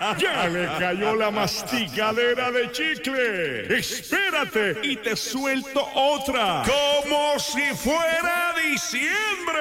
Ya le cayó la masticadera de chicle. Espérate y te suelto otra. Como si fuera diciembre.